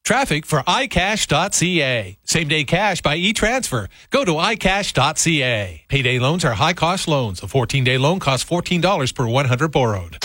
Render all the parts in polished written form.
Traffic for iCash.ca. Same-day cash by e-transfer. Go to iCash.ca. Payday loans are high-cost loans. A 14-day loan costs $14 per 100 borrowed.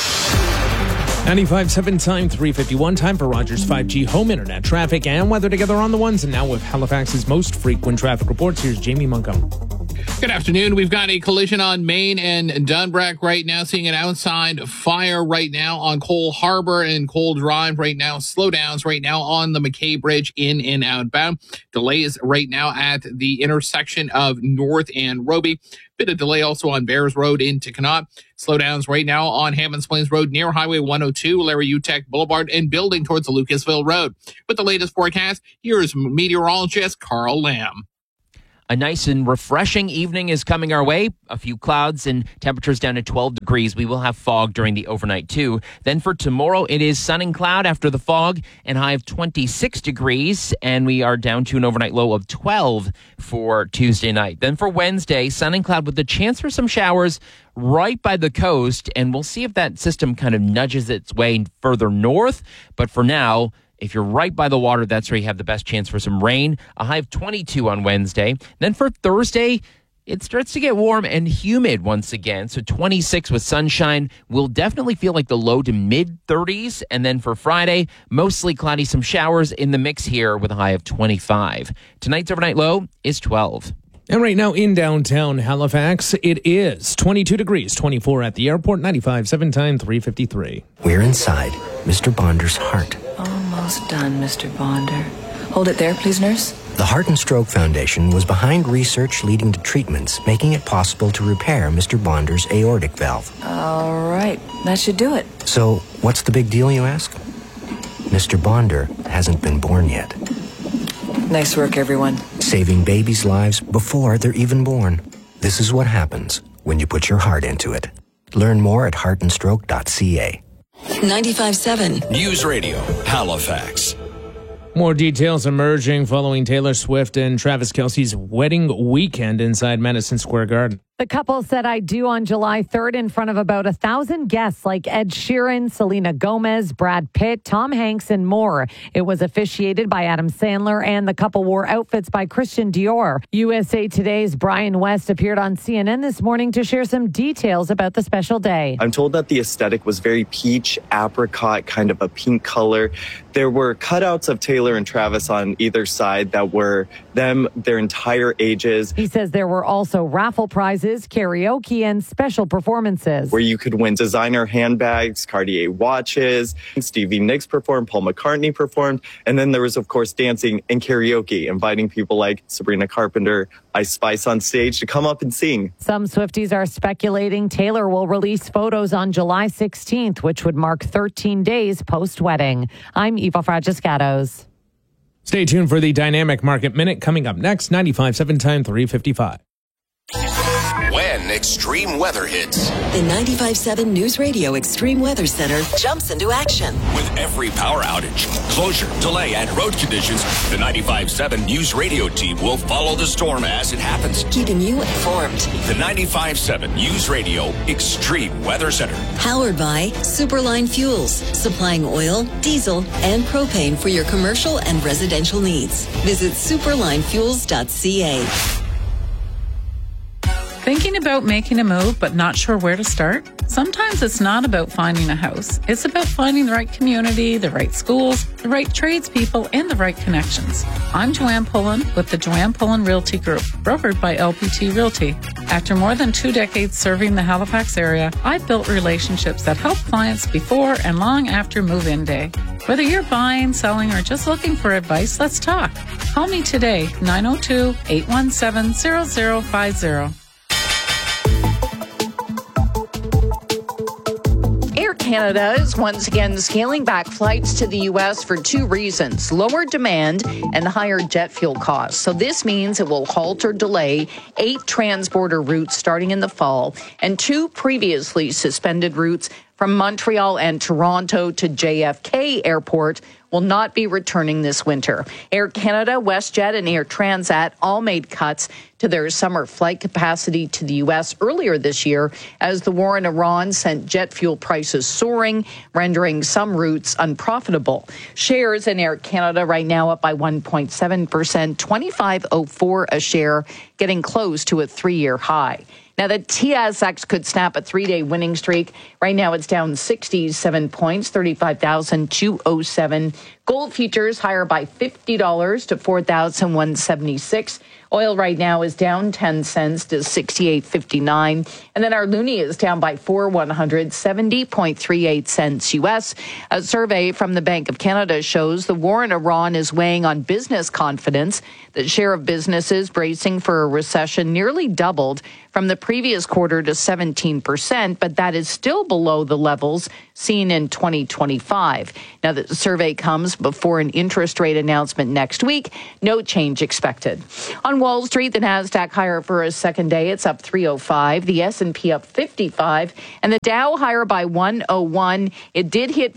95.7 time, 3:51. Time for Rogers 5G home internet traffic and weather together on the ones. And now with Halifax's most frequent traffic reports, here's Jamie Montgomery. Good afternoon. We've got a collision on Main and Dunbrack right now, seeing an outside fire right now on Cole Harbor and Cole Drive right now. Slowdowns right now on the McKay Bridge in and outbound. Delays right now at the intersection of North and Roby. Bit of delay also on Bears Road into Connaught. Slowdowns right now on Hammonds Plains Road near Highway 102, Larry Utech Boulevard, and building towards the Lucasville Road. With the latest forecast, here's meteorologist Carl Lamb. A nice and refreshing evening is coming our way. A few clouds and temperatures down to 12 degrees. We will have fog during the overnight too. Then for tomorrow, it is sun and cloud after the fog and high of 26 degrees. And we are down to an overnight low of 12 for Tuesday night. Then for Wednesday, sun and cloud with the chance for some showers right by the coast. And we'll see if that system kind of nudges its way further north. But for now, if you're right by the water, that's where you have the best chance for some rain. A high of 22 on Wednesday. Then for Thursday, it starts to get warm and humid once again. So 26 with sunshine will definitely feel like the low to mid 30s. And then for Friday, mostly cloudy, some showers in the mix here with a high of 25. Tonight's overnight low is 12. And right now in downtown Halifax, it is 22 degrees, 24 at the airport, 95.7 time, 3:53. We're inside Mr. Bonder's heart. Almost done, Mr. Bonder. Hold it there, please, nurse. The Heart and Stroke Foundation was behind research leading to treatments making it possible to repair Mr. Bonder's aortic valve. All right, that should do it. So, what's the big deal, you ask? Mr. Bonder hasn't been born yet. Nice work, everyone. Saving babies' lives before they're even born. This is what happens when you put your heart into it. Learn more at heartandstroke.ca. 95.7 News Radio, Halifax. More details emerging following Taylor Swift and Travis Kelce's wedding weekend inside Madison Square Garden. The couple said "I do" on July 3rd in front of about 1,000 guests like Ed Sheeran, Selena Gomez, Brad Pitt, Tom Hanks, and more. It was officiated by Adam Sandler, and the couple wore outfits by Christian Dior. USA Today's Brian West appeared on CNN this morning to share some details about the special day. I'm told that the aesthetic was very peach, apricot, kind of a pink color. There were cutouts of Taylor and Travis on either side that were them, their entire ages. He says there were also raffle prizes, karaoke, and special performances. Where you could win designer handbags, Cartier watches. Stevie Nicks performed, Paul McCartney performed. And then there was, of course, dancing and karaoke, inviting people like Sabrina Carpenter, Ice Spice on stage to come up and sing. Some Swifties are speculating Taylor will release photos on July 16th, which would mark 13 days post-wedding. I'm Eva Fragiscatos. Stay tuned for the Dynamic Market Minute coming up next, 95.7 time, 3:55. When extreme weather hits. The 95.7 News Radio Extreme Weather Center jumps into action. With every power outage, closure, delay, and road conditions, the 95.7 News Radio team will follow the storm as it happens. Keeping you informed. The 95.7 News Radio Extreme Weather Center. Powered by Superline Fuels, supplying oil, diesel, and propane for your commercial and residential needs. Visit superlinefuels.ca. Thinking about making a move but not sure where to start? Sometimes it's not about finding a house. It's about finding the right community, the right schools, the right tradespeople, and the right connections. I'm Joanne Pullen with the Joanne Pullen Realty Group, brokered by LPT Realty. After more than 2 decades serving the Halifax area, I've built relationships that help clients before and long after move-in day. Whether you're buying, selling, or just looking for advice, let's talk. Call me today, 902-817-0050. Air Canada is once again scaling back flights to the U.S. for 2 reasons: lower demand and higher jet fuel costs. So this means it will halt or delay 8 transborder routes starting in the fall and 2 previously suspended routes from Montreal and Toronto to JFK Airport will not be returning this winter. Air Canada, WestJet, and Air Transat all made cuts to their summer flight capacity to the U.S. earlier this year as the war in Iran sent jet fuel prices soaring, rendering some routes unprofitable. Shares in Air Canada right now up by 1.7%, $25.04 a share, getting close to a 3-year high. Now, the TSX could snap a 3-day winning streak. Right now, it's down 67 points, 35,207. Gold futures higher by $50 to $4,176. Oil right now is down 10 cents to 68.59. And then our loonie is down by 170.38 cents U.S. A survey from the Bank of Canada shows the war in Iran is weighing on business confidence. The share of businesses bracing for a recession nearly doubled from the previous quarter to 17%, but that is still below the levels seen in 2025. Now, the survey comes before an interest rate announcement next week. No change expected. On Wall Street, the Nasdaq higher for a second day. It's up 305. The S&P up 55. And the Dow higher by 101. It did hit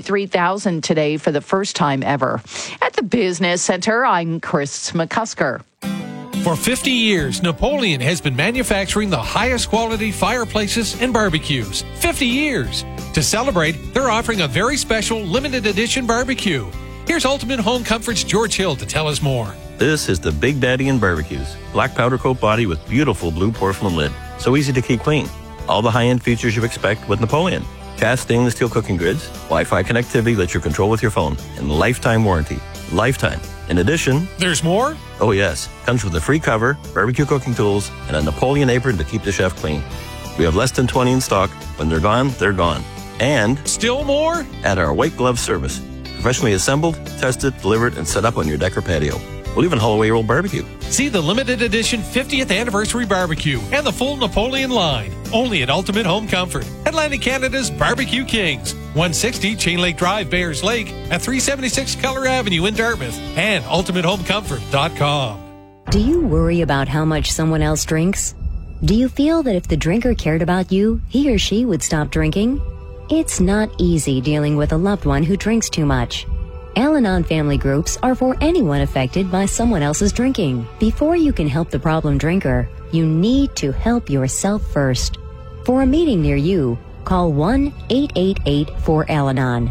53,000 today for the first time ever. At the Business Center, I'm Chris McCusker. For 50 years, Napoleon has been manufacturing the highest quality fireplaces and barbecues. 50 years. To celebrate, they're offering a very special limited edition barbecue. Here's Ultimate Home Comfort's George Hill to tell us more. This is the Big Daddy in barbecues. Black powder coat body with beautiful blue porcelain lid. So easy to keep clean. All the high-end features you expect with Napoleon. Cast stainless steel cooking grids, Wi-Fi connectivity lets you control with your phone, and lifetime warranty. Lifetime. In addition, there's more? Oh yes. Comes with a free cover, barbecue cooking tools, and a Napoleon apron to keep the chef clean. We have less than 20 in stock. When they're gone, they're gone. And still more? At our white glove service. Professionally assembled, tested, delivered, and set up on your deck or patio. We'll even haul away your old barbecue. See the limited edition 50th anniversary barbecue and the full Napoleon line. Only at Ultimate Home Comfort. Atlantic Canada's Barbecue Kings. 160 Chain Lake Drive, Bayers Lake, at 376 Keller Avenue in Dartmouth, and ultimatehomecomfort.com. Do you worry about how much someone else drinks? Do you feel that if the drinker cared about you, he or she would stop drinking? It's not easy dealing with a loved one who drinks too much. Al-Anon family groups are for anyone affected by someone else's drinking. Before you can help the problem drinker, you need to help yourself first. For a meeting near you, call 1-888-4-Al-Anon,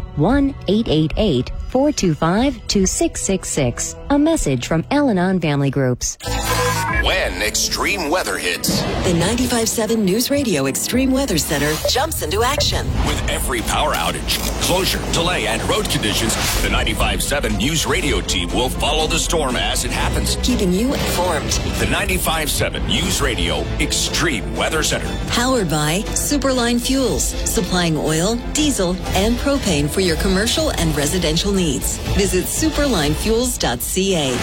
1-888-425-2666. A message from Al-Anon Family Groups. When extreme weather hits, the 95.7 News Radio Extreme Weather Center jumps into action. With every power outage, closure, delay, and road conditions, the 95.7 News Radio team will follow the storm as it happens, keeping you informed. The 95.7 News Radio Extreme Weather Center. Powered by Superline Fuels, supplying oil, diesel, and propane for your commercial and residential needs. Visit superlinefuels.ca.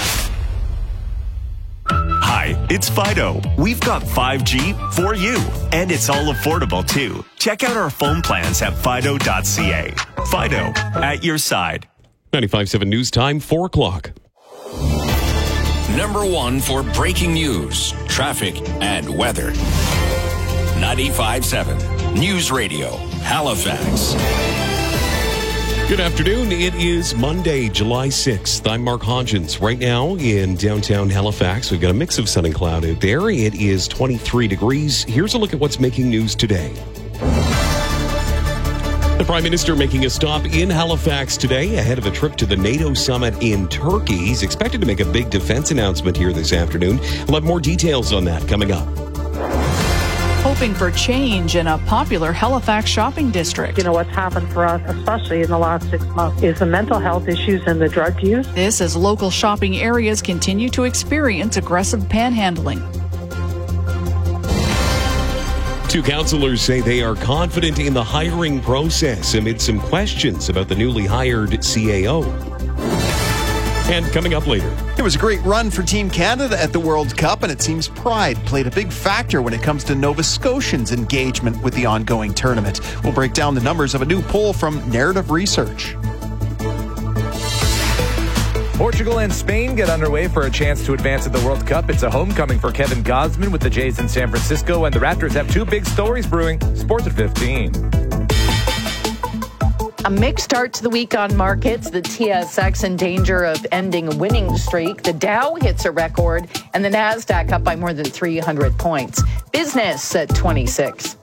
Hi, it's Fido. We've got 5G for you, and it's all affordable too. Check out our phone plans at fido.ca. Fido, at your side. 95.7 News Time, 4 o'clock. Number one for breaking news, traffic, and weather. 95.7 News Radio, Halifax. Good afternoon. It is Monday, July 6th. I'm Mark Hodgins. Right now in downtown Halifax, we've got a mix of sun and cloud out there. It is 23 degrees. Here's a look at what's making news today. The Prime Minister making a stop in Halifax today ahead of a trip to the NATO summit in Turkey. He's expected to make a big defense announcement here this afternoon. We'll have more details on that coming up. Hoping for change in a popular Halifax shopping district. You know, what's happened for us, especially in the last 6 months, is the mental health issues and the drug use. This as local shopping areas continue to experience aggressive panhandling. Two councillors say they are confident in the hiring process amid some questions about the newly hired CAO. And coming up later. It was a great run for Team Canada at the World Cup, and it seems pride played a big factor when it comes to Nova Scotians' engagement with the ongoing tournament. We'll break down the numbers of a new poll from Narrative Research. Portugal and Spain get underway for a chance to advance at the World Cup. It's a homecoming for Kevin Gosman with the Jays in San Francisco, and the Raptors have two big stories brewing. Sports at 15. A mixed start to the week on markets. The TSX in danger of ending a winning streak. The Dow hits a record, and the Nasdaq up by more than 300 points. Business at 26.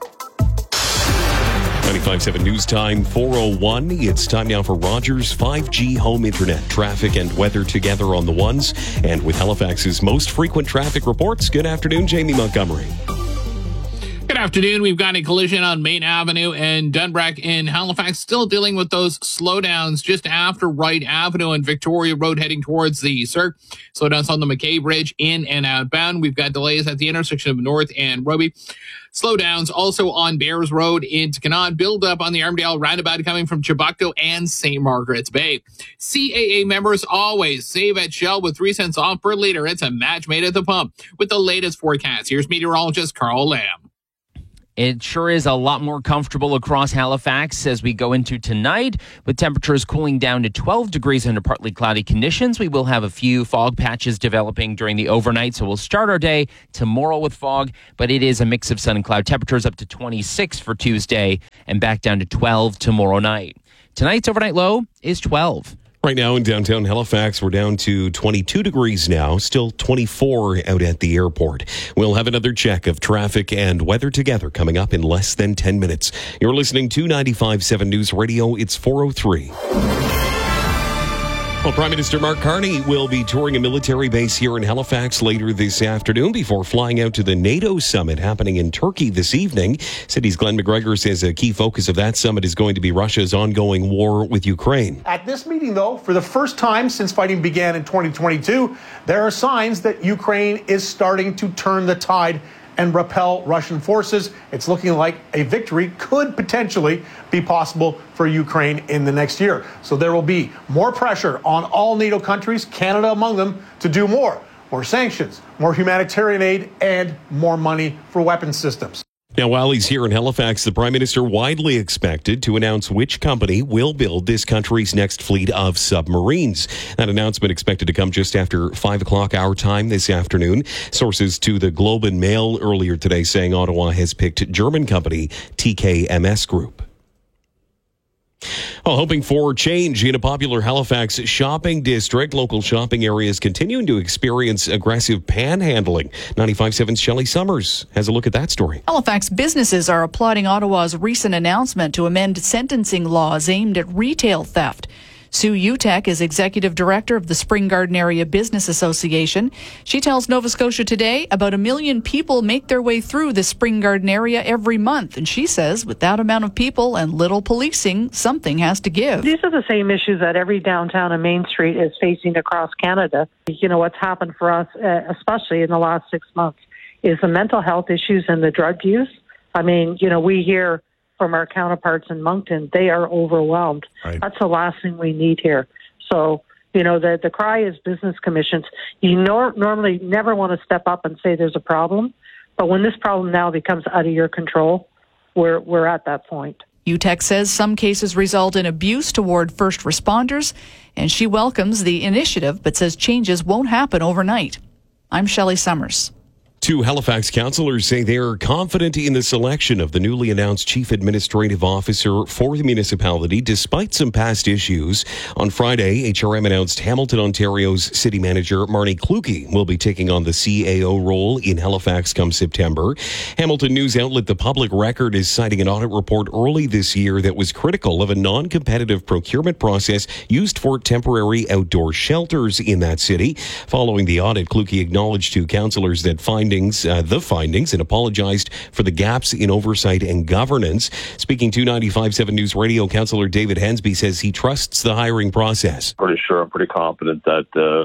95.7 News Time, 4:01. It's time now for Rogers 5G home internet. Traffic and weather together on the ones. And with Halifax's most frequent traffic reports, good afternoon, Jamie Montgomery. Good afternoon. We've got a collision on Main Avenue and Dunbrack in Halifax. Still dealing with those slowdowns just after Wright Avenue and Victoria Road heading towards the Cirque. Slowdowns on the McKay Bridge in and outbound. We've got delays at the intersection of North and Roby. Slowdowns also on Bears Road into Canaan. Build up on the Armdale roundabout coming from Chebucto and St. Margaret's Bay. CAA members always save at Shell with 3 cents off per liter. It's a match made at the pump. With the latest forecast, here's meteorologist Carl Lamb. It sure is a lot more comfortable across Halifax as we go into tonight, with temperatures cooling down to 12 degrees under partly cloudy conditions. We will have a few fog patches developing during the overnight, so we'll start our day tomorrow with fog, but it is a mix of sun and cloud. Temperatures up to 26 for Tuesday and back down to 12 tomorrow night. Tonight's overnight low is 12. Right now in downtown Halifax, we're down to 22 degrees now, still 24 out at the airport. We'll have another check of traffic and weather together coming up in less than 10 minutes. You're listening to 95.7 News Radio. It's 4:03. Well, Prime Minister Mark Carney will be touring a military base here in Halifax later this afternoon before flying out to the NATO summit happening in Turkey this evening. City's Glenn McGregor says a key focus of that summit is going to be Russia's ongoing war with Ukraine. At this meeting, though, for the first time since fighting began in 2022, there are signs that Ukraine is starting to turn the tide and repel Russian forces. It's looking like a victory could potentially be possible for Ukraine in the next year. So there will be more pressure on all NATO countries, Canada among them, to do more. More sanctions, more humanitarian aid, and more money for weapons systems. Now, while he's here in Halifax, the Prime Minister widely expected to announce which company will build this country's next fleet of submarines. That announcement expected to come just after 5 o'clock our time this afternoon. Sources to the Globe and Mail earlier today saying Ottawa has picked German company TKMS Group. Well, hoping for change in a popular Halifax shopping district, local shopping areas continuing to experience aggressive panhandling. 95.7's Shelley Summers has a look at that story. Halifax businesses are applauding Ottawa's recent announcement to amend sentencing laws aimed at retail theft. Sue Utek is executive director of the Spring Garden Area Business Association. She tells Nova Scotia Today about 1 million people make their way through the Spring Garden area every month. And she says with that amount of people and little policing, something has to give. These are the same issues that every downtown and Main Street is facing across Canada. You know, what's happened for us, especially in the last 6 months, is the mental health issues and the drug use. I mean, you know, we hear from our counterparts in Moncton, they are overwhelmed. Right. That's the last thing we need here. So, you know, the cry is business commissions. You normally never want to step up and say there's a problem, but when this problem now becomes out of your control, we're at that point. Utek says some cases result in abuse toward first responders, and she welcomes the initiative, but says changes won't happen overnight. I'm Shelley Summers. Two Halifax councillors say they're confident in the selection of the newly announced Chief Administrative Officer for the municipality, despite some past issues. On Friday, HRM announced Hamilton, Ontario's City Manager Marnie Kluge will be taking on the CAO role in Halifax come September. Hamilton news outlet The Public Record is citing an audit report early this year that was critical of a non-competitive procurement process used for temporary outdoor shelters in that city. Following the audit, Kluge acknowledged to councillors that the findings and apologized for the gaps in oversight and governance. Speaking to 95.7 News Radio, Councillor David Hensby says he trusts the hiring process. Pretty sure, I'm pretty confident that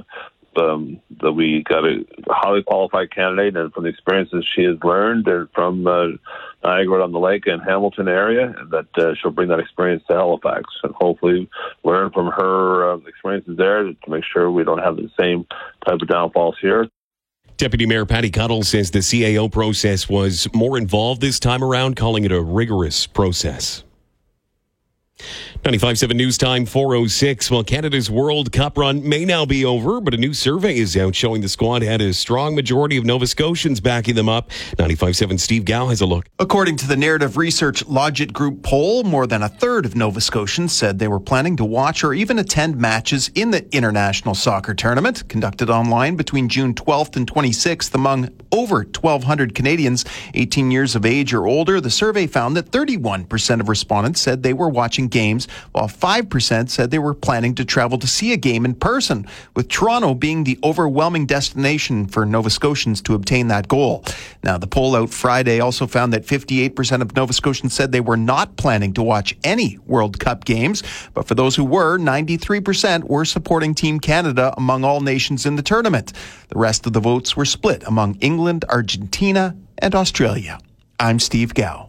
we got a highly qualified candidate, and from the experiences she has learned from Niagara-on-the-Lake and Hamilton area, that she'll bring that experience to Halifax and hopefully learn from her experiences there to make sure we don't have the same type of downfalls here. Deputy Mayor Patty Cuttle says the CAO process was more involved this time around, calling it a rigorous process. 95.7 News Time, 4:06. Well, Canada's World Cup run may now be over, but a new survey is out showing the squad had a strong majority of Nova Scotians backing them up. 95.7 Steve Gow has a look. According to the Narrative Research Logit Group poll, more than a third of Nova Scotians said they were planning to watch or even attend matches in the International Soccer Tournament, conducted online between June 12th and 26th among over 1,200 Canadians 18 years of age or older. The survey found that 31% of respondents said they were watching games, while 5% said they were planning to travel to see a game in person, with Toronto being the overwhelming destination for Nova Scotians to obtain that goal. Now, the poll out Friday also found that 58% of Nova Scotians said they were not planning to watch any World Cup games, but for those who were, 93% were supporting Team Canada among all nations in the tournament. The rest of the votes were split among England, Argentina, and Australia. I'm Steve Gow.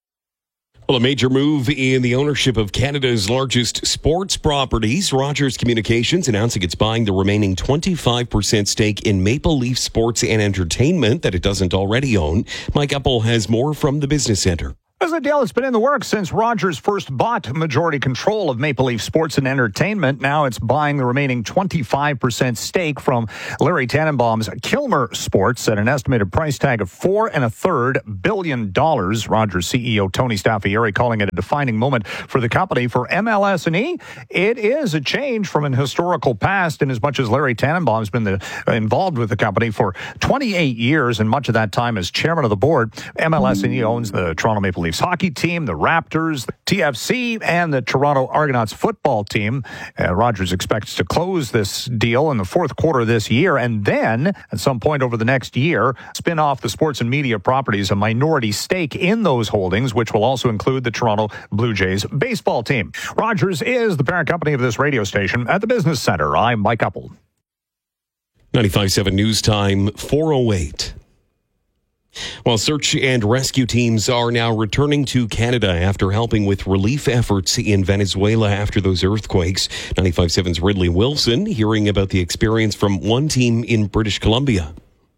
Well, a major move in the ownership of Canada's largest sports properties. Rogers Communications announcing it's buying the remaining 25% stake in Maple Leaf Sports and Entertainment that it doesn't already own. Mike Epple has more from the Business Centre. This is a deal that's been in the works since Rogers first bought majority control of Maple Leaf Sports and Entertainment. Now it's buying the remaining 25% stake from Larry Tannenbaum's Kilmer Sports at an estimated price tag of $4.33 billion. Rogers CEO Tony Staffieri calling it a defining moment for the company. For MLS&E, it is a change from an historical past in as much as Larry Tannenbaum's been involved with the company for 28 years, and much of that time as chairman of the board. MLS&E owns the Toronto Maple Leafs hockey team, the Raptors, the TFC, and the Toronto Argonauts football team. Rogers expects to close this deal in the fourth quarter of this year, and then at some point over the next year, spin off the sports and media properties, a minority stake in those holdings, which will also include the Toronto Blue Jays baseball team. Rogers is the parent company of this radio station. At the Business Centre, I'm Mike Epple. 95.7 News Time, 4:08. While search and rescue teams are now returning to Canada after helping with relief efforts in Venezuela after those earthquakes. 95.7's Ridley Wilson hearing about the experience from one team in British Columbia.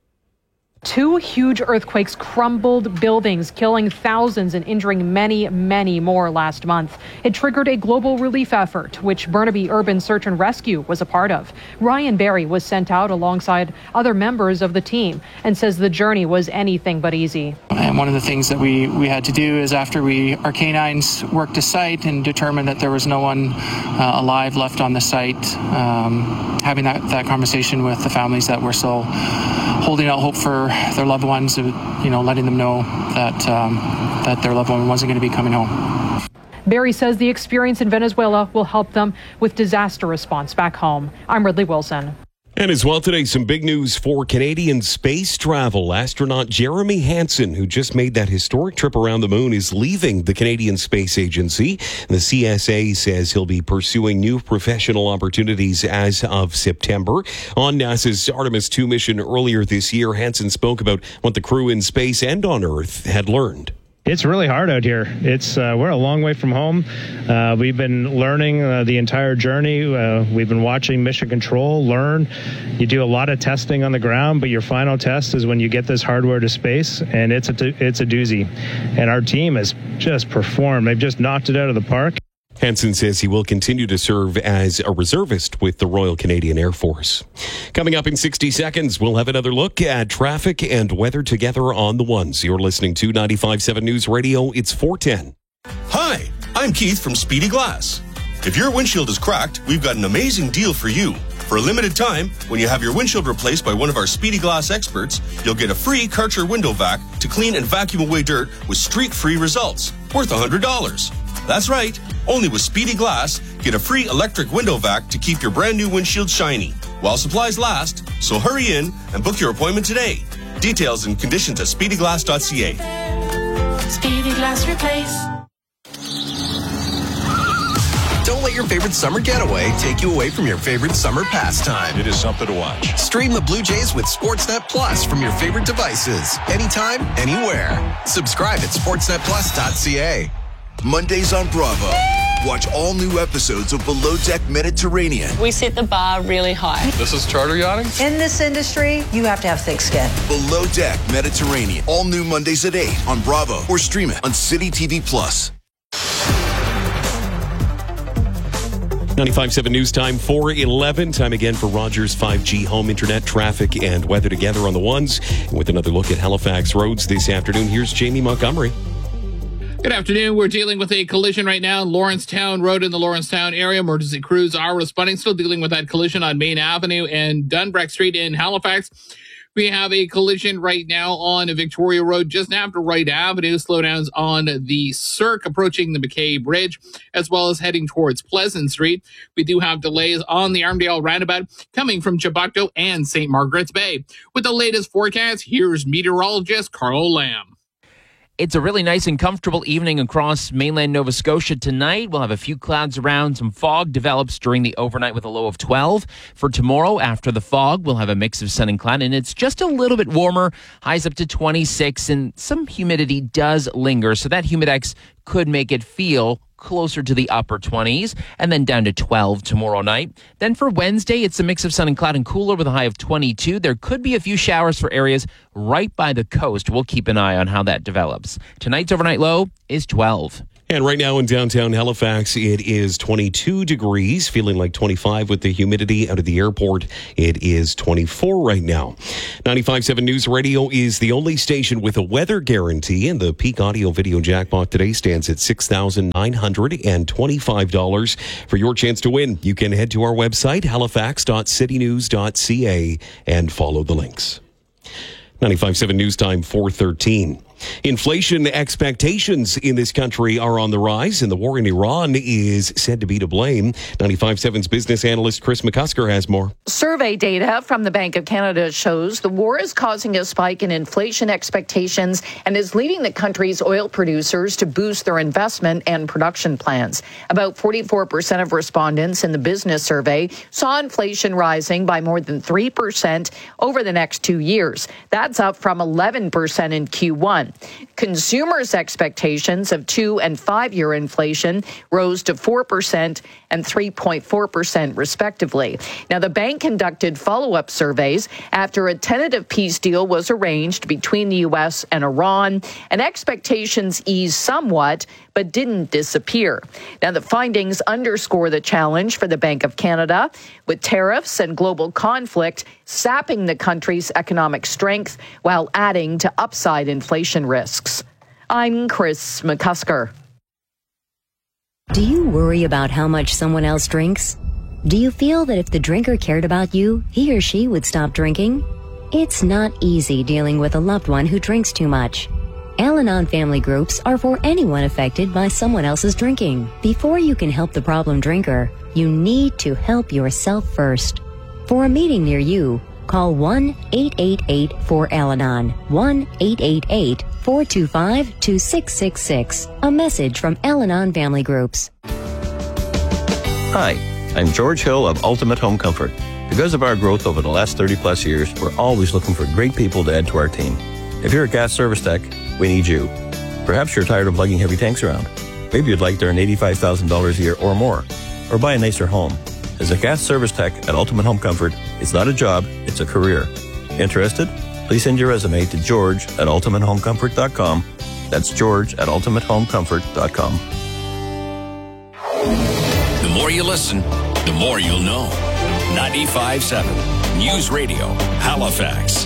Two huge earthquakes crumbled buildings, killing thousands and injuring many, many more last month. It triggered a global relief effort, which Burnaby Urban Search and Rescue was a part of. Ryan Barry was sent out alongside other members of the team and says the journey was anything but easy. And one of the things that we had to do is after our canines worked the site and determined that there was no one alive left on the site, having that conversation with the families that were still holding out hope for their loved ones, letting them know that their loved one wasn't going to be coming home. Barry says the experience in Venezuela will help them with disaster response back home. I'm Ridley Wilson. And as well today, some big news for Canadian space travel. Astronaut Jeremy Hansen, who just made that historic trip around the moon, is leaving the Canadian Space Agency. The CSA says he'll be pursuing new professional opportunities as of September. On NASA's Artemis II mission earlier this year, Hansen spoke about what the crew in space and on Earth had learned. It's really hard out here. We're a long way from home. We've been learning the entire journey. We've been watching Mission Control learn. You do a lot of testing on the ground, but your final test is when you get this hardware to space, and it's a doozy. And our team has just performed. They've just knocked it out of the park. Hansen says he will continue to serve as a reservist with the Royal Canadian Air Force. Coming up in 60 seconds, we'll have another look at traffic and weather together on the ones. You're listening to 95.7 News Radio. It's 4:10. Hi, I'm Keith from Speedy Glass. If your windshield is cracked, we've got an amazing deal for you. For a limited time, when you have your windshield replaced by one of our Speedy Glass experts, you'll get a free Karcher window vac to clean and vacuum away dirt with streak-free results, worth $100. That's right. Only with Speedy Glass, get a free electric window vac to keep your brand new windshield shiny while supplies last. So hurry in and book your appointment today. Details and conditions at speedyglass.ca. Speedy Glass Replace. Don't let your favorite summer getaway take you away from your favorite summer pastime. It is something to watch. Stream the Blue Jays with Sportsnet Plus from your favorite devices. Anytime, anywhere. Subscribe at sportsnetplus.ca. Mondays on Bravo. Watch all new episodes of Below Deck Mediterranean. We set the bar really high. This is charter yachting? In this industry, you have to have thick skin. Below Deck Mediterranean. All new Mondays at 8 on Bravo or stream it on City TV Plus. 95.7 News Time, 4:11. Time again for Rogers 5G home internet, traffic, and weather together on the ones. And with another look at Halifax roads this afternoon, here's Jamie Montgomery. Good afternoon. We're dealing with a collision right now. Lawrencetown Road in the Lawrencetown area. Emergency crews are responding. Still dealing with that collision on Main Avenue and Dunbrack Street in Halifax. We have a collision right now on Victoria Road just after Wright Avenue. Slowdowns on the Cirque approaching the McKay Bridge, as well as heading towards Pleasant Street. We do have delays on the Armdale Roundabout coming from Chebucto and St. Margaret's Bay. With the latest forecast, here's meteorologist Carl Lamb. It's a really nice and comfortable evening across mainland Nova Scotia tonight. We'll have a few clouds around. Some fog develops during the overnight with a low of 12. For tomorrow, after the fog, we'll have a mix of sun and cloud, and it's just a little bit warmer. Highs up to 26, and some humidity does linger, so that humidex could make it feel closer to the upper 20s, and then down to 12 tomorrow night. Then for Wednesday, it's a mix of sun and cloud and cooler with a high of 22. There could be a few showers for areas right by the coast. We'll keep an eye on how that develops. Tonight's overnight low is 12. And right now in downtown Halifax, it is 22 degrees, feeling like 25 with the humidity out of the airport. It is 24 right now. 95.7 News Radio is the only station with a weather guarantee, and the Peak Audio Video Jackpot today stands at $6,925 for your chance to win. You can head to our website, halifax.citynews.ca, and follow the links. 95.7 News Time, 4:13. Inflation expectations in this country are on the rise, and the war in Iran is said to be to blame. 95.7's business analyst Chris McCusker has more. Survey data from the Bank of Canada shows the war is causing a spike in inflation expectations and is leading the country's oil producers to boost their investment and production plans. About 44% of respondents in the business survey saw inflation rising by more than 3% over the next 2 years. That's up from 11% in Q1. Consumers' expectations of 2- and 5-year inflation rose to 4% and 3.4% respectively. Now, the bank conducted follow-up surveys after a tentative peace deal was arranged between the U.S. and Iran, and expectations eased somewhat, but didn't disappear. Now, the findings underscore the challenge for the Bank of Canada, with tariffs and global conflict sapping the country's economic strength while adding to upside inflation risks. I'm Chris McCusker. Do you worry about how much someone else drinks? Do you feel that if the drinker cared about you, he or she would stop drinking? It's not easy dealing with a loved one who drinks too much. Al-Anon family groups are for anyone affected by someone else's drinking. Before you can help the problem drinker, you need to help yourself first. For a meeting near you, call 1-888-4-Al-Anon, 1-888-425-2666. A message from Al-Anon family groups. Hi, I'm George Hill of Ultimate Home Comfort. Because of our growth over the last 30-plus years, we're always looking for great people to add to our team. If you're a gas service tech, we need you. Perhaps you're tired of lugging heavy tanks around. Maybe you'd like to earn $85,000 a year or more, or buy a nicer home. As a gas service tech at Ultimate Home Comfort, it's not a job, it's a career. Interested? Please send your resume to george@ultimatehomecomfort.com. That's george@ultimatehomecomfort.com. The more you listen, the more you'll know. 95.7 News Radio, Halifax.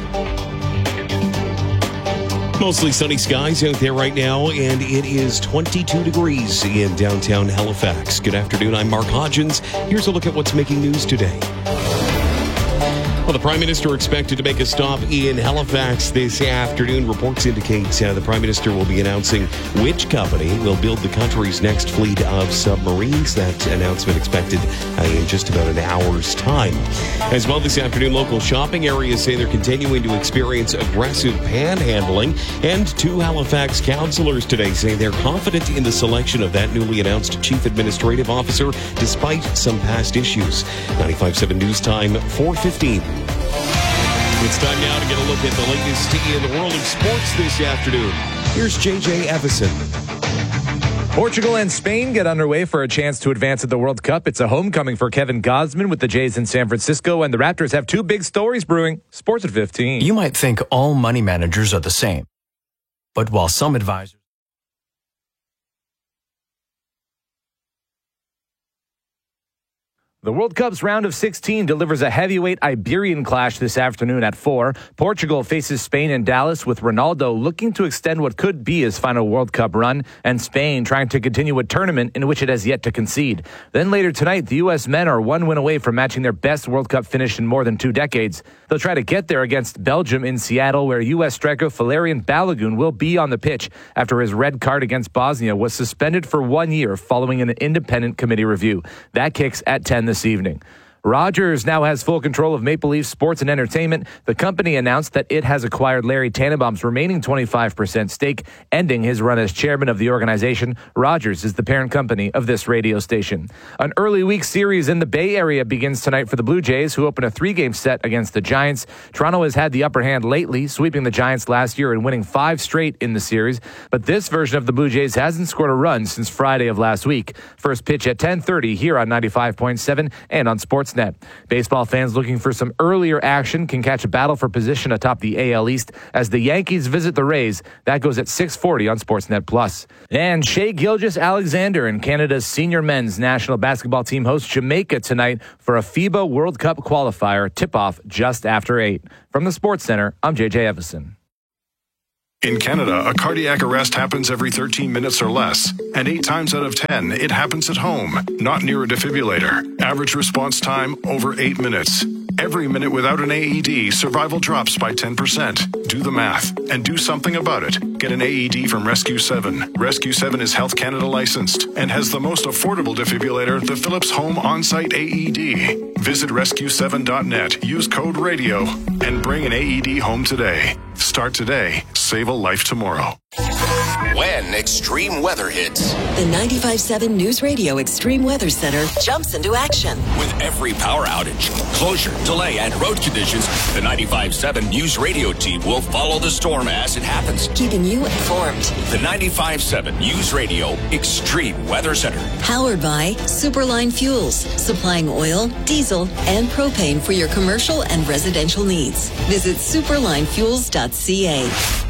Mostly sunny skies out there right now, and it is 22 degrees in downtown Halifax. Good afternoon, I'm Mark Hodgins. Here's a look at what's making news today. Well, the Prime Minister expected to make a stop in Halifax this afternoon. Reports indicate the Prime Minister will be announcing which company will build the country's next fleet of submarines. That announcement expected in just about an hour's time. As well this afternoon, local shopping areas say they're continuing to experience aggressive panhandling. And 2 Halifax councillors today say they're confident in the selection of that newly announced Chief Administrative Officer, despite some past issues. 95.7 News Time, 4:15. It's time now to get a look at the latest in the world of sports this afternoon. Here's JJ Evison. Portugal and Spain get underway for a chance to advance at the World Cup. It's a homecoming for Kevin Gausman with the Jays in San Francisco, and the Raptors have 2 big stories brewing. Sports at 15. You might think all money managers are the same, but while some advisors The World Cup's round of 16 delivers a heavyweight Iberian clash this afternoon at 4. Portugal faces Spain in Dallas, with Ronaldo looking to extend what could be his final World Cup run, and Spain trying to continue a tournament in which it has yet to concede. Then later tonight, the U.S. men are one win away from matching their best World Cup finish in more than 2 decades. They'll try to get there against Belgium in Seattle, where U.S. striker Valerian Balogun will be on the pitch after his red card against Bosnia was suspended for 1 year following an independent committee review. That kicks at 10 this evening. Rogers now has full control of Maple Leaf Sports and Entertainment. The company announced that it has acquired Larry Tannenbaum's remaining 25% stake, ending his run as chairman of the organization. Rogers is the parent company of this radio station. An early week series in the Bay Area begins tonight for the Blue Jays, who open a 3-game set against the Giants. Toronto has had the upper hand lately, sweeping the Giants last year and winning 5 straight in the series. But this version of the Blue Jays hasn't scored a run since Friday of last week. First pitch at 10:30 here on 95.7 and on Sportsnet. Baseball fans looking for some earlier action can catch a battle for position atop the AL East as the Yankees visit the Rays. That goes at 6:40 on Sportsnet Plus. And Shai Gilgeous-Alexander and Canada's senior men's national basketball team host Jamaica tonight for a FIBA World Cup qualifier. Tip-off just after 8. From the Sports Center, I'm JJ Evison. In Canada, a cardiac arrest happens every 13 minutes or less, and 8 times out of 10, it happens at home, not near a defibrillator. Average response time, over 8 minutes. Every minute without an AED, survival drops by 10%. Do the math, and do something about it. Get an AED from Rescue 7. Rescue 7 is Health Canada licensed, and has the most affordable defibrillator, the Philips Home On-Site AED. Visit rescue7.net, use code RADIO, and bring an AED home today. Start today, save a life tomorrow. When extreme weather hits, the 95.7 News Radio Extreme Weather Center jumps into action. With every power outage, closure, delay, and road conditions, the 95.7 News Radio team will follow the storm as it happens, keeping you informed. The 95.7 News Radio Extreme Weather Center. Powered by Superline Fuels, supplying oil, diesel, and propane for your commercial and residential needs. Visit superlinefuels.ca.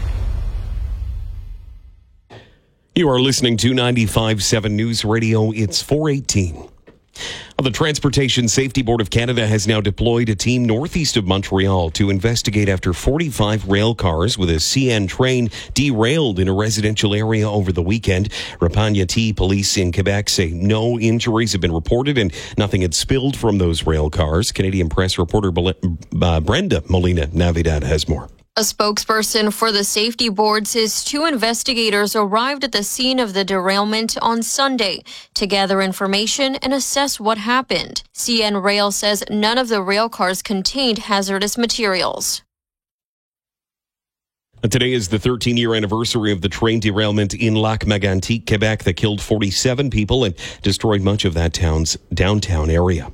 You are listening to 95.7 News Radio. It's 4:18. The Transportation Safety Board of Canada has now deployed a team northeast of Montreal to investigate after 45 rail cars with a CN train derailed in a residential area over the weekend. Repentigny police in Quebec say no injuries have been reported and nothing had spilled from those rail cars. Canadian Press reporter Brenda Molina-Navidad has more. A spokesperson for the safety board says 2 investigators arrived at the scene of the derailment on Sunday to gather information and assess what happened. CN Rail says none of the rail cars contained hazardous materials. Today is the 13-year anniversary of the train derailment in Lac-Mégantic, Quebec, that killed 47 people and destroyed much of that town's downtown area.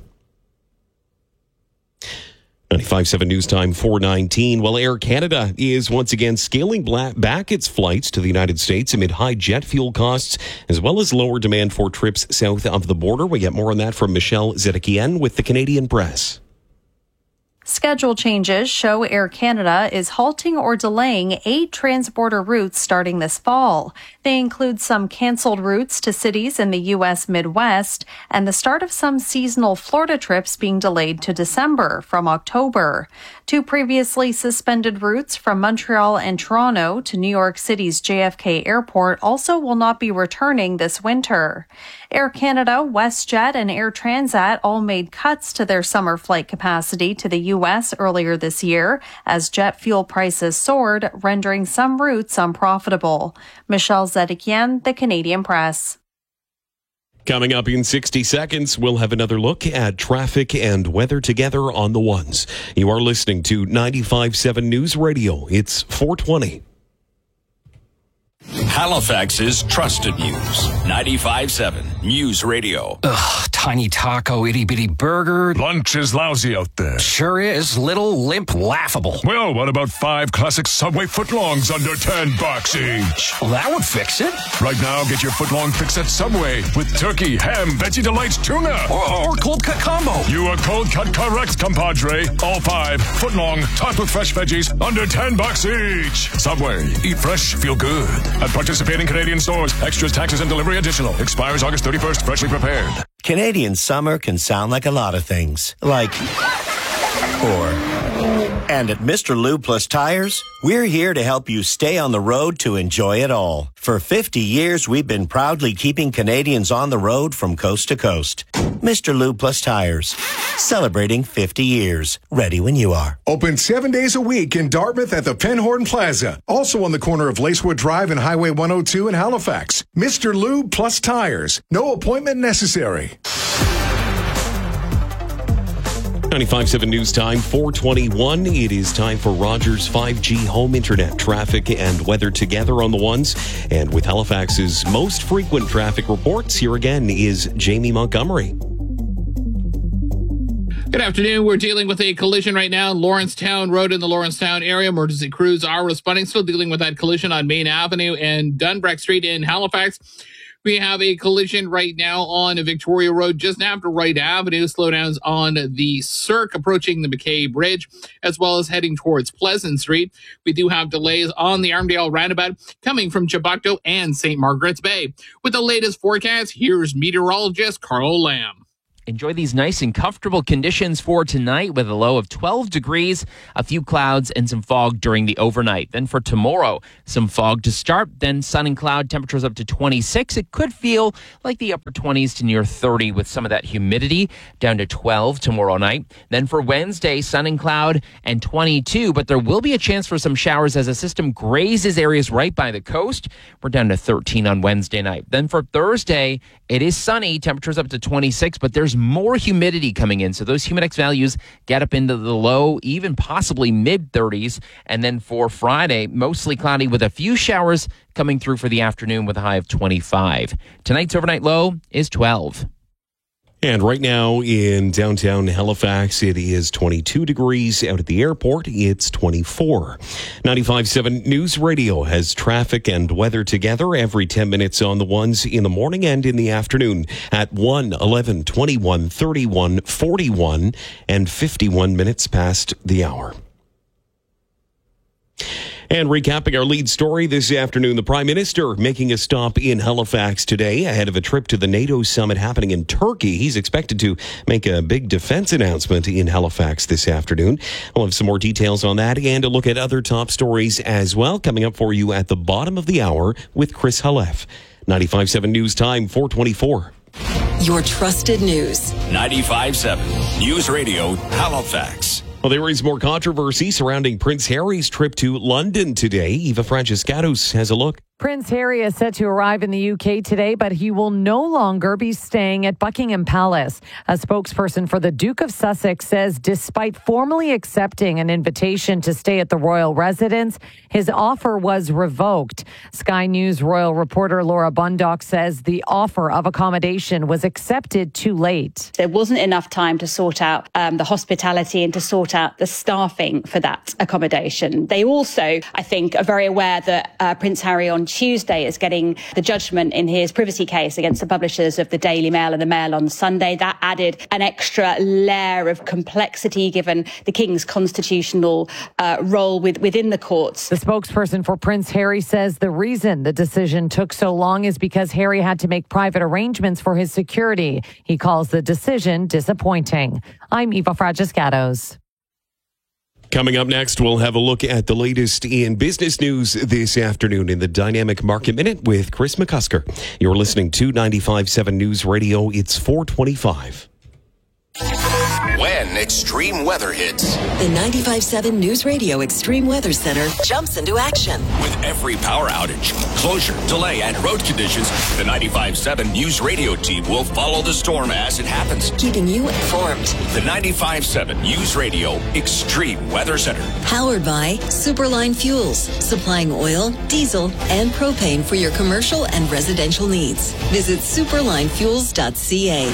95.7 News Time, 4:19. Well, Air Canada is once again scaling back its flights to the United States amid high jet fuel costs, as well as lower demand for trips south of the border. We get more on that from Michelle Zedekian with the Canadian Press. Schedule changes show Air Canada is halting or delaying 8 transborder routes starting this fall. They include some canceled routes to cities in the U.S. Midwest and the start of some seasonal Florida trips being delayed to December from October. 2 previously suspended routes from Montreal and Toronto to New York City's JFK Airport also will not be returning this winter. Air Canada, WestJet, and Air Transat all made cuts to their summer flight capacity to the U.S. earlier this year as jet fuel prices soared, rendering some routes unprofitable. Michelle Zedekian, the Canadian Press. Coming up in 60 seconds, we'll have another look at traffic and weather together on the ones. You are listening to 95.7 News Radio. It's 4:20. Halifax's trusted news. 95.7 News Radio. Ugh, tiny taco, itty-bitty burger. Lunch is lousy out there. Sure is. Little, limp, laughable. Well, what about 5 classic Subway footlongs under $10 each? Well, that would fix it. Right now, get your footlong fix at Subway with turkey, ham, Veggie Delights, tuna. Or cold cut combo. You are cold cut correct, compadre. All 5 footlong, topped with fresh veggies under $10 each. Subway. Eat fresh, feel good. At participating Canadian stores, extras, taxes, and delivery additional. Expires August 31st, freshly prepared. Canadian summer can sound like a lot of things. And at Mr. Lube Plus Tires, we're here to help you stay on the road to enjoy it all. For 50 years, we've been proudly keeping Canadians on the road from coast to coast. Mr. Lube Plus Tires, celebrating 50 years. Ready when you are. Open 7 days a week in Dartmouth at the Penhorn Plaza. Also on the corner of Lacewood Drive and Highway 102 in Halifax. Mr. Lube Plus Tires. No appointment necessary. 95.7 News Time, 4:21. It is time for Rogers 5G home internet traffic and weather together on the ones. And with Halifax's most frequent traffic reports, here again is Jamie Montgomery. Good afternoon. We're dealing with a collision right now on Lawrencetown Road in the Lawrencetown area. Emergency crews are responding, still dealing with that collision on Main Avenue and Dunbrack Street in Halifax. We have a collision right now on Victoria Road just after Wright Avenue. Slowdowns on the Cirque approaching the McKay Bridge, as well as heading towards Pleasant Street. We do have delays on the Armdale Roundabout coming from Chebucto and St. Margaret's Bay. With the latest forecast, here's meteorologist Carl Lamb. Enjoy these nice and comfortable conditions for tonight with a low of 12 degrees, a few clouds, and some fog during the overnight. Then for tomorrow, some fog to start, then sun and cloud, temperatures up to 26. It could feel like the upper 20s to near 30 with some of that humidity, down to 12 tomorrow night. Then for Wednesday, sun and cloud and 22, but there will be a chance for some showers as a system grazes areas right by the coast. We're down to 13 on Wednesday night. Then for Thursday, it is sunny, temperatures up to 26, but there's more humidity coming in. So those Humidex values get up into the low, even possibly mid-30s. And then for Friday, mostly cloudy with a few showers coming through for the afternoon with a high of 25. Tonight's overnight low is 12. And right now in downtown Halifax, it is 22 degrees. Out at the airport, it's 24. 95.7 News Radio has traffic and weather together every 10 minutes on the ones in the morning and in the afternoon at 1, 11, 21, 31, 41, and 51 minutes past the hour. And recapping our lead story this afternoon, the Prime Minister making a stop in Halifax today ahead of a trip to the NATO summit happening in Turkey. He's expected to make a big defense announcement in Halifax this afternoon. We'll have some more details on that and a look at other top stories as well coming up for you at the bottom of the hour with Chris Halef. 95.7 News Time, 4:24. Your trusted news. 95.7 News Radio, Halifax. Well, there is more controversy surrounding Prince Harry's trip to London today. Eva Francescatos has a look. Prince Harry is set to arrive in the UK today, but he will no longer be staying at Buckingham Palace. A spokesperson for the Duke of Sussex says despite formally accepting an invitation to stay at the royal residence, his offer was revoked. Sky News royal reporter Laura Bundock says the offer of accommodation was accepted too late. There wasn't enough time to sort out the hospitality and to sort out the staffing for that accommodation. They also, I think, are very aware that Prince Harry on Tuesday is getting the judgment in his privacy case against the publishers of the Daily Mail and the Mail on Sunday. That added an extra layer of complexity given the King's constitutional role within the courts. The spokesperson for Prince Harry says the reason the decision took so long is because Harry had to make private arrangements for his security. He calls the decision disappointing. I'm Eva Francescatos. Coming up next, we'll have a look at the latest in business news this afternoon in the Dynamic Market Minute with Chris McCusker. You're listening to 95.7 News Radio. It's 4:25. When extreme weather hits, The 95.7 News Radio Extreme Weather Center jumps into action. with every power outage, closure, delay, and road conditions, the 95.7 News Radio team will follow the storm as it happens. Keeping you informed. The 95.7 News Radio Extreme Weather Center. Powered by Superline Fuels, supplying oil, diesel, and propane for your commercial and residential needs. Visit superlinefuels.ca.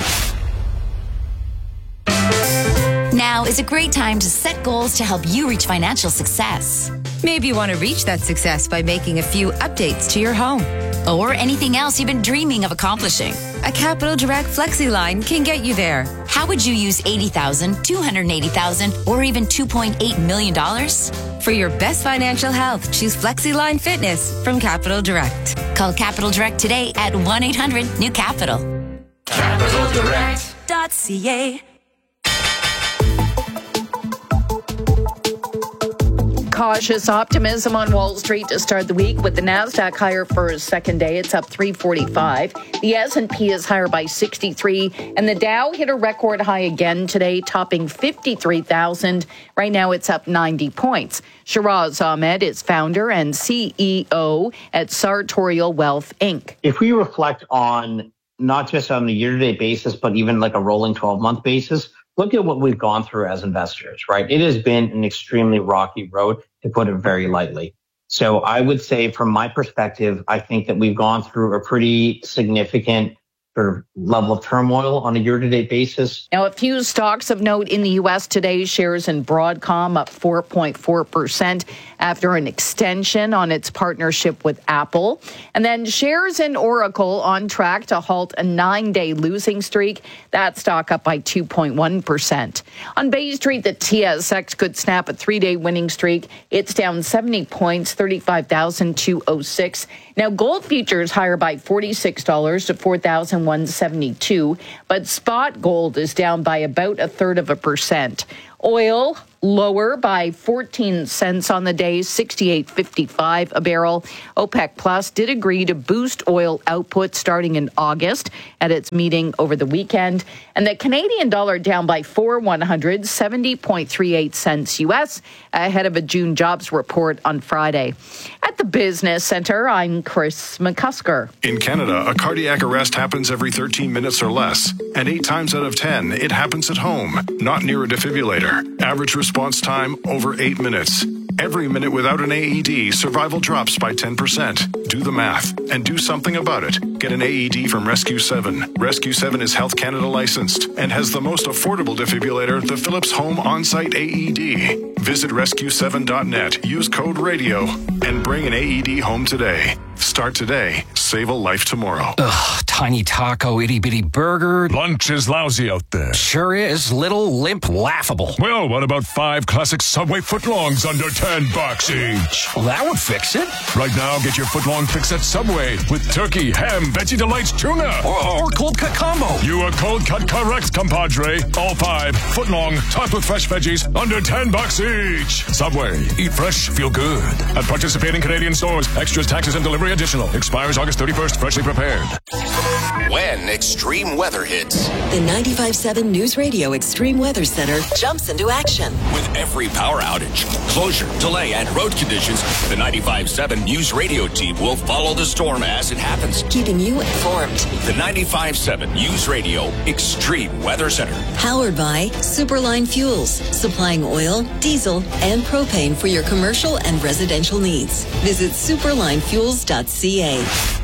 Now is a great time to set goals to help you reach financial success. Maybe you want to reach that success by making a few updates to your home. Or anything else you've been dreaming of accomplishing. A Capital Direct FlexiLine can get you there. How would you use $80,000, $280,000, or even $2.8 million? For your best financial health, choose FlexiLine Fitness from Capital Direct. Call Capital Direct today at 1-800-NEW-CAPITAL. CapitalDirect.ca. Cautious optimism on Wall Street to start the week with the Nasdaq higher for a second day. It's up 345. The S&P is higher by 63, and the Dow hit a record high again today, topping 53,000. Right now, it's up 90 points. Shiraz Ahmed is founder and CEO at Sartorial Wealth Inc. If we reflect on not just on a year-to-date basis, but even like a rolling 12-month basis, look at what we've gone through as investors, right? It has been an extremely rocky road, to put it very lightly. So I would say from my perspective, I think that we've gone through a pretty significant sort of level of turmoil on a year-to-date basis. Now, a few stocks of note in the U.S. today. Shares in Broadcom up 4.4% after an extension on its partnership with Apple. And then shares in Oracle on track to halt a 9-day losing streak. That stock up by 2.1%. On Bay Street, the TSX could snap a 3-day winning streak. It's down 70 points, 35,206. Now, gold futures higher by $46 to $4,172, but spot gold is down by about 1/3%. Oil lower by 14 cents on the day, $68.55 a barrel. OPEC Plus did agree to boost oil output starting in August at its meeting over the weekend. And the Canadian dollar down by 4/100, 70.38 cents U.S. ahead of a June jobs report on Friday. At the Business Center, I'm Chris McCusker. In Canada, a cardiac arrest happens every 13 minutes or less. And 8 times out of 10, it happens at home, not near a defibrillator. Average response time over 8 minutes. Every minute without an AED, survival drops by 10%. Do the math and do something about it. Get an AED from Rescue 7. Rescue 7 is Health Canada licensed and has the most affordable defibrillator, the Philips Home On-Site AED. Visit rescue7.net, use code RADIO, and bring an AED home today. Start today. Save a life tomorrow. Ugh, tiny taco, itty-bitty burger. Lunch is lousy out there. Sure is. Little, limp, laughable. Well, what about 5 classic Subway footlongs under $10 each? Well, that would fix it. Right now, get your footlong fix at Subway with turkey, ham, Veggie Delights, tuna. Or cold cut combo. You are cold cut correct, compadre. All 5 footlong, topped with fresh veggies, under $10 each. Subway. Eat fresh, feel good. At participating Canadian stores. Extras, taxes, and delivery additional. Expires August 31st. Freshly prepared. When extreme weather hits. The 95.7 News Radio Extreme Weather Center jumps into action. With every power outage, closure, delay, and road conditions, the 95.7 News Radio team will follow the storm as it happens. Keeping you informed. The 95.7 News Radio Extreme Weather Center. Powered by Superline Fuels. Supplying oil, diesel, and propane for your commercial and residential needs. Visit superlinefuels.ca.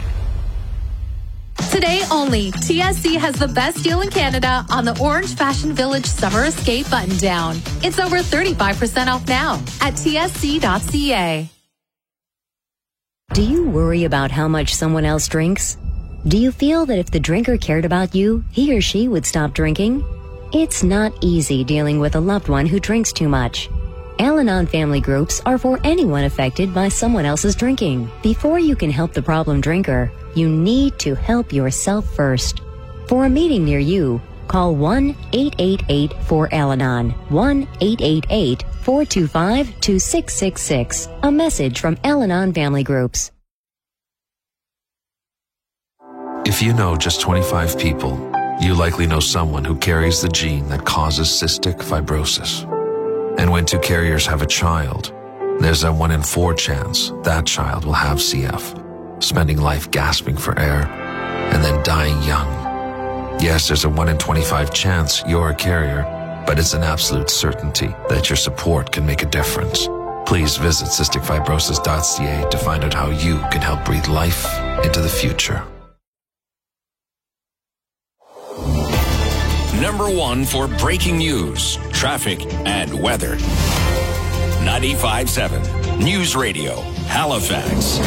Today only, TSC has the best deal in Canada on the Orange Fashion Village Summer Escape button down. It's over 35% off now at tsc.ca. Do you worry about how much someone else drinks? Do you feel that if the drinker cared about you, he or she would stop drinking? It's not easy dealing with a loved one who drinks too much. Al-Anon family groups are for anyone affected by someone else's drinking. Before you can help the problem drinker, you need to help yourself first. For a meeting near you, call 1-888-4-Al-Anon, 1-888-425-2666. A message from Al-Anon family groups. If you know just 25 people, you likely know someone who carries the gene that causes cystic fibrosis. And when 2 carriers have a child, there's a 1 in 4 chance that child will have CF, spending life gasping for air and then dying young. Yes, there's a 1 in 25 chance you're a carrier, but it's an absolute certainty that your support can make a difference. Please visit cysticfibrosis.ca to find out how you can help breathe life into the future. Number 1 for breaking news, traffic, and weather. 95.7 News Radio, Halifax.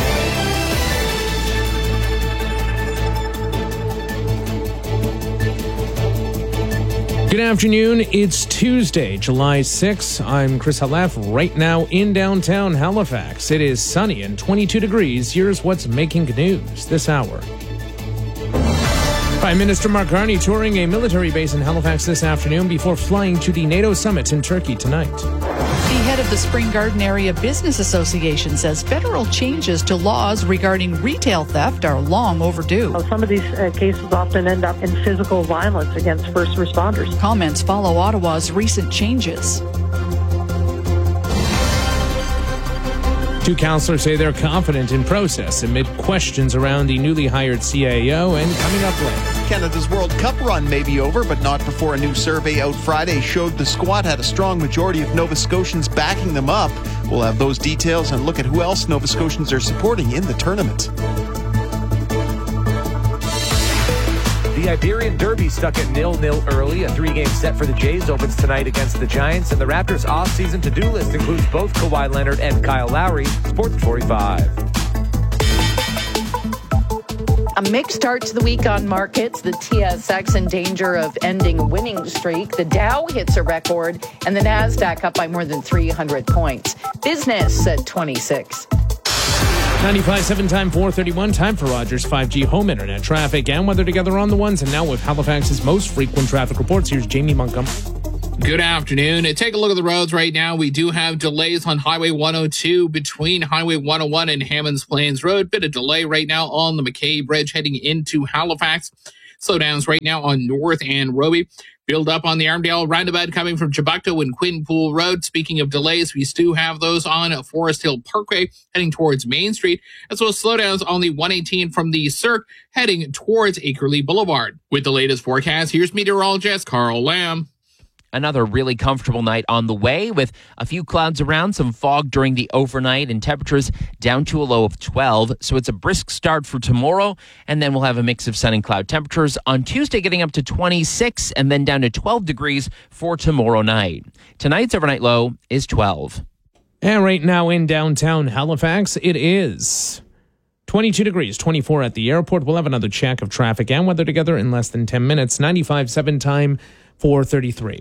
Good afternoon. It's Tuesday, July 6th. I'm Chris Halef. Right now in downtown Halifax, it is sunny and 22 degrees. Here's what's making news this hour. Prime Minister Mark Carney touring a military base in Halifax this afternoon before flying to the NATO summit in Turkey tonight. The head of the Spring Garden Area Business Association says federal changes to laws regarding retail theft are long overdue. Some of these cases often end up in physical violence against first responders. Comments follow Ottawa's recent changes. Two councillors say they're confident in process amid questions around the newly hired CAO and coming up later. Canada's World Cup run may be over, but not before a new survey out Friday showed the squad had a strong majority of Nova Scotians backing them up. We'll have those details and look at who else Nova Scotians are supporting in the tournament. The Iberian Derby stuck at 0-0 early. A 3-game set for the Jays opens tonight against the Giants. And the Raptors' off-season to-do list includes both Kawhi Leonard and Kyle Lowry. Sports 45. A mixed start to the week on markets. The TSX in danger of ending a winning streak. The Dow hits a record, and the Nasdaq up by more than 300 points. Business at 26. 95.7 time 4:31. Time for Rogers 5G home internet traffic and weather together on the ones. And now with Halifax's most frequent traffic reports, here's Jamie Montgomery. Good afternoon. Take a look at the roads right now. We do have delays on Highway 102 between Highway 101 and Hammonds Plains Road. Bit of delay right now on the McKay Bridge heading into Halifax. Slowdowns right now on North and Roby. Build up on the Armdale roundabout coming from Chebucto and Quinpool Road. Speaking of delays, we still have those on Forest Hill Parkway heading towards Main Street, as well as slowdowns on the 118 from the Cirque heading towards Akerley Boulevard. With the latest forecast, here's meteorologist Carl Lamb. Another really comfortable night on the way with a few clouds around, some fog during the overnight, and temperatures down to a low of 12. So it's a brisk start for tomorrow, and then we'll have a mix of sun and cloud temperatures on Tuesday getting up to 26 and then down to 12 degrees for tomorrow night. Tonight's overnight low is 12. And right now in downtown Halifax, it is 22 degrees, 24 at the airport. We'll have another check of traffic and weather together in less than 10 minutes. 95.7 time 4:33.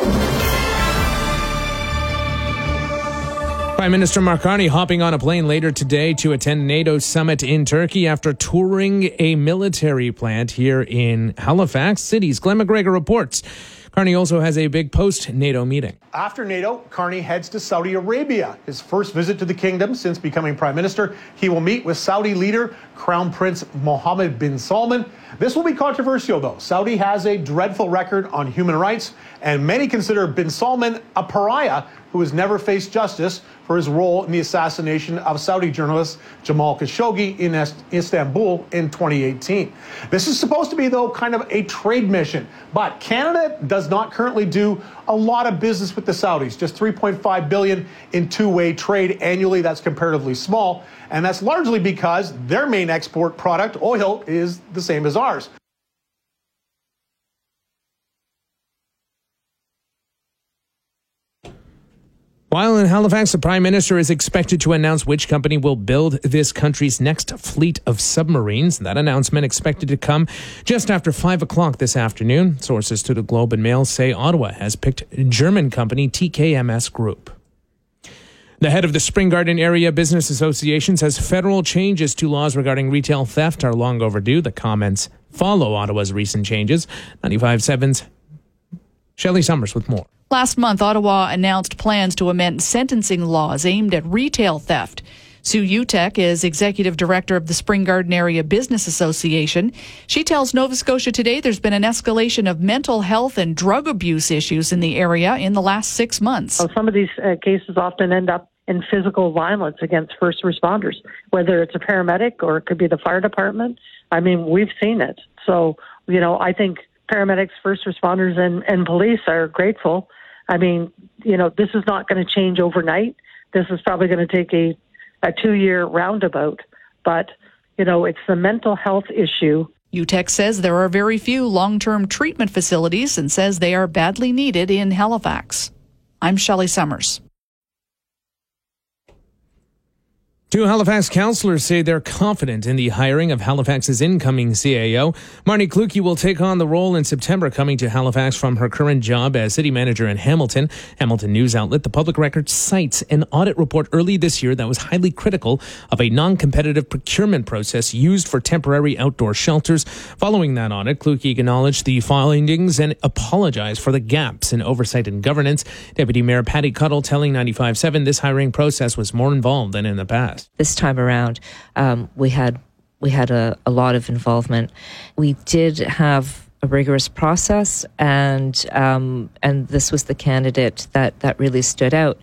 Prime Minister Mark Carney hopping on a plane later today to attend NATO summit in Turkey after touring a military plant here in Halifax City's Glenn McGregor reports. Carney also has a big post-NATO meeting. After NATO, Carney heads to Saudi Arabia. His first visit to the kingdom since becoming prime minister. He will meet with Saudi leader Crown Prince Mohammed bin Salman. This will be controversial, though. Saudi has a dreadful record on human rights, and many consider bin Salman a pariah who has never faced justice for his role in the assassination of Saudi journalist Jamal Khashoggi in Istanbul in 2018. This is supposed to be, though, kind of a trade mission. But Canada does not currently do a lot of business with the Saudis, just $3.5 billion in two-way trade annually. That's comparatively small. And that's largely because their main export product, oil, is the same as ours. While in Halifax, the Prime Minister is expected to announce which company will build this country's next fleet of submarines. That announcement expected to come just after 5 o'clock this afternoon. Sources to the Globe and Mail say Ottawa has picked German company TKMS Group. The head of the Spring Garden Area Business Association says federal changes to laws regarding retail theft are long overdue. The comments follow Ottawa's recent changes. 95.7's Shelley Summers with more. Last month, Ottawa announced plans to amend sentencing laws aimed at retail theft. Sue Utek is executive director of the Spring Garden Area Business Association. She tells Nova Scotia Today there's been an escalation of mental health and drug abuse issues in the area in the last 6 months. Some of these cases often end up in physical violence against first responders, whether it's a paramedic or it could be the fire department. I mean, we've seen it. So, I think paramedics, first responders, and police are grateful. I mean, this is not going to change overnight. This is probably going to take a 2-year roundabout. But, it's the mental health issue. UTEC says there are very few long-term treatment facilities and says they are badly needed in Halifax. I'm Shelley Summers. Two Halifax councillors say they're confident in the hiring of Halifax's incoming CAO. Marnie Kluge will take on the role in September, coming to Halifax from her current job as city manager in Hamilton. Hamilton news outlet The Public Record cites an audit report early this year that was highly critical of a non-competitive procurement process used for temporary outdoor shelters. Following that audit, Kluge acknowledged the findings and apologized for the gaps in oversight and governance. Deputy Mayor Patty Cuddle telling 95.7 this hiring process was more involved than in the past. This time around, we had a lot of involvement. We did have a rigorous process, and this was the candidate that really stood out.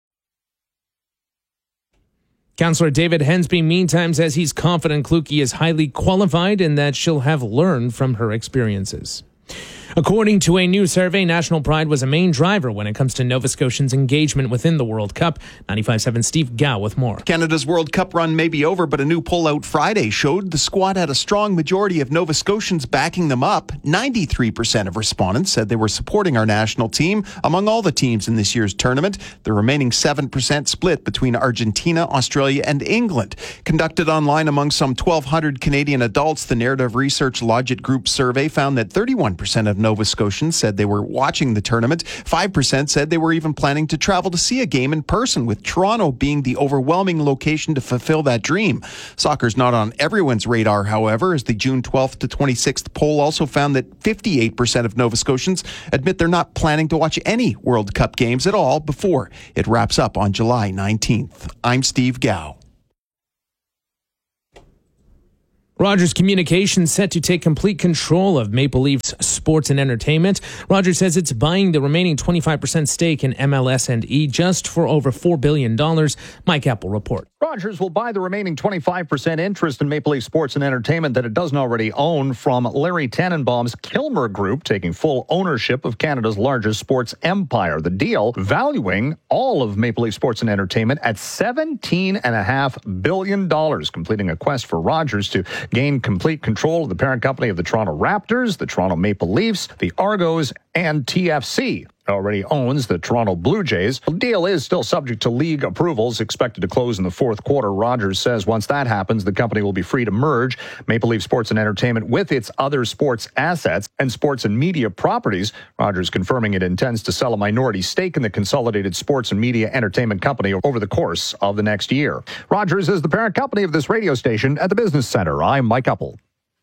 Councillor David Hensby, meantime, says he's confident Kluge is highly qualified and that she'll have learned from her experiences. According to a new survey, national pride was a main driver when it comes to Nova Scotians' engagement within the World Cup. 95.7 Steve Gow with more. Canada's World Cup run may be over, but a new poll out Friday showed the squad had a strong majority of Nova Scotians backing them up. 93% of respondents said they were supporting our national team among all the teams in this year's tournament. The remaining 7% split between Argentina, Australia, and England. Conducted online among some 1,200 Canadian adults, the Narrative Research Logit Group survey found that 31% of Nova Scotians said they were watching the tournament. 5% said they were even planning to travel to see a game in person, with Toronto being the overwhelming location to fulfill that dream. Soccer's not on everyone's radar, however, as the June 12th to 26th poll also found that 58% of Nova Scotians admit they're not planning to watch any World Cup games at all before it wraps up on July 19th. I'm Steve Gow. Rogers Communications set to take complete control of Maple Leafs sports and entertainment. Rogers says it's buying the remaining 25% stake in MLS&E just for over $4 billion. Mike Apple report. Rogers will buy the remaining 25% interest in Maple Leaf Sports and Entertainment that it doesn't already own from Larry Tannenbaum's Kilmer Group, taking full ownership of Canada's largest sports empire. The deal valuing all of Maple Leaf Sports and Entertainment at $17.5 billion, completing a quest for Rogers to gain complete control of the parent company of the Toronto Raptors, the Toronto Maple Leafs, the Argos, and TFC. Already owns the Toronto Blue Jays. The deal is still subject to league approvals, expected to close in the fourth quarter. Rogers says once that happens, the company will be free to merge Maple Leaf Sports and Entertainment with its other sports assets and sports and media properties. Rogers confirming it intends to sell a minority stake in the consolidated sports and media entertainment company over the course of the next year. Rogers is the parent company of this radio station at the Business Center. I'm Mike Uppel.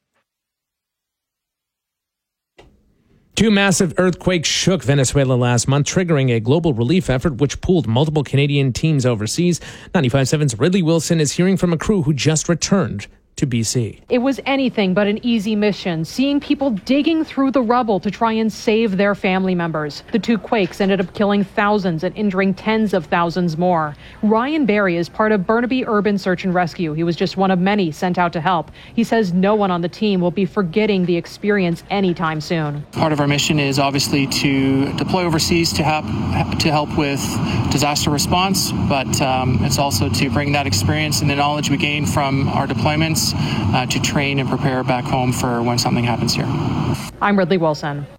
Two massive earthquakes shook Venezuela last month, triggering a global relief effort which pulled multiple Canadian teams overseas. 95.7's Ridley Wilson is hearing from a crew who just returned to BC. It was anything but an easy mission, seeing people digging through the rubble to try and save their family members. The two quakes ended up killing thousands and injuring tens of thousands more. Ryan Barry is part of Burnaby Urban Search and Rescue. He was just one of many sent out to help. He says no one on the team will be forgetting the experience anytime soon. Part of our mission is obviously to deploy overseas to help with disaster response, but it's also to bring that experience and the knowledge we gain from our deployments to train and prepare back home for when something happens here. I'm Ridley Wilson.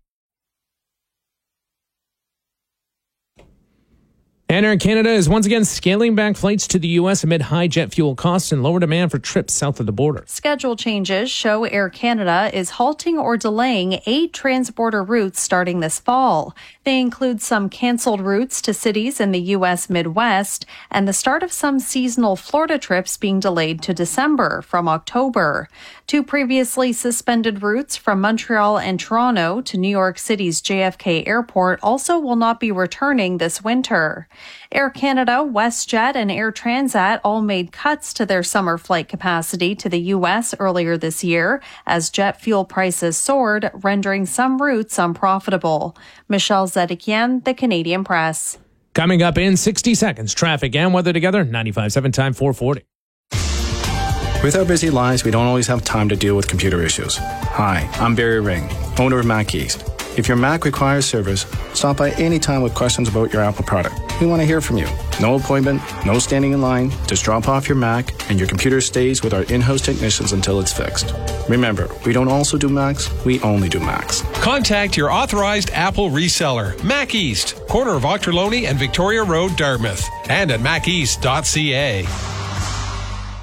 And Air Canada is once again scaling back flights to the U.S. amid high jet fuel costs and lower demand for trips south of the border. Schedule changes show Air Canada is halting or delaying 8 transborder routes starting this fall. They include some canceled routes to cities in the U.S. Midwest and the start of some seasonal Florida trips being delayed to December from October. 2 previously suspended routes from Montreal and Toronto to New York City's JFK Airport also will not be returning this winter. Air Canada, WestJet, and Air Transat all made cuts to their summer flight capacity to the U.S. earlier this year as jet fuel prices soared, rendering some routes unprofitable. Michelle Zedekian, The Canadian Press. Coming up in 60 seconds, traffic and weather together, 95.7 Time 440. With our busy lives, we don't always have time to deal with computer issues. Hi, I'm Barry Ring, owner of Mac East. If your Mac requires service, stop by anytime with questions about your Apple product. We want to hear from you. No appointment, no standing in line. Just drop off your Mac and your computer stays with our in-house technicians until it's fixed. Remember, we don't also do Macs, we only do Macs. Contact your authorized Apple reseller, Mac East, corner of Ochterlony and Victoria Road, Dartmouth, and at maceast.ca.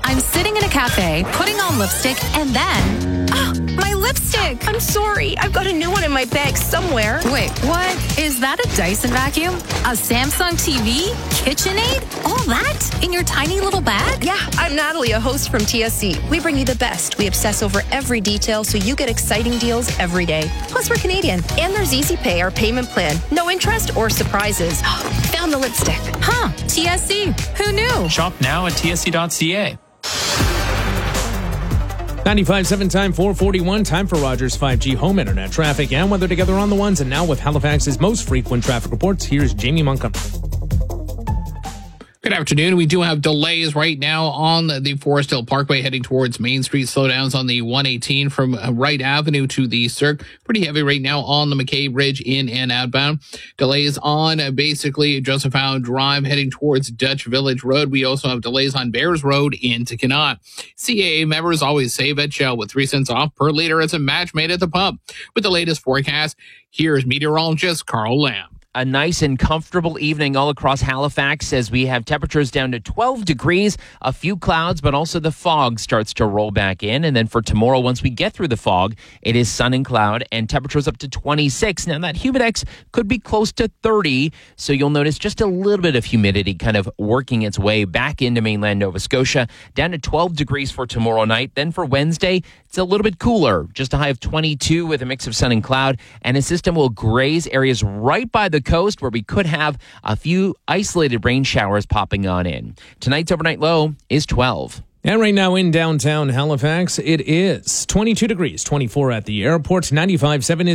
I'm sitting in a cafe, putting on lipstick, and then... Oh, my lipstick! I'm sorry. I've got a new one in my bag somewhere. Wait, what? Is that a Dyson vacuum? A Samsung TV? KitchenAid? All that? In your tiny little bag? Yeah, I'm Natalie, a host from TSC. We bring you the best. We obsess over every detail so you get exciting deals every day. Plus, we're Canadian. And there's Easy Pay, our payment plan. No interest or surprises. Found the lipstick. Huh, TSC. Who knew? Shop now at tsc.ca. 95.7 time, 4:41. Time for Rogers 5G home internet traffic and weather together on the ones. And now with Halifax's most frequent traffic reports, here's Jamie Montgomery. Good afternoon. We do have delays right now on the Forest Hill Parkway heading towards Main Street. Slowdowns on the 118 from Wright Avenue to the Cirque. Pretty heavy right now on the McKay Bridge in and outbound. Delays on basically Joseph Howe Drive heading towards Dutch Village Road. We also have delays on Bears Road into Kanawha. CAA members always save at Shell with 3 cents off per liter as a match made at the pump. With the latest forecast, here's meteorologist Carl Lamb. A nice and comfortable evening all across Halifax as we have temperatures down to 12 degrees, a few clouds, but also the fog starts to roll back in. And then for tomorrow, once we get through the fog, it is sun and cloud and temperatures up to 26. Now that humidex could be close to 30, so you'll notice just a little bit of humidity kind of working its way back into mainland Nova Scotia. Down to 12 degrees for tomorrow night. Then for Wednesday, it's a little bit cooler, just a high of 22 with a mix of sun and cloud. And a system will graze areas right by the coast where we could have a few isolated rain showers popping on in. Tonight's overnight low is 12. And right now in downtown Halifax, it is 22 degrees, 24 at the airport, 95.7 is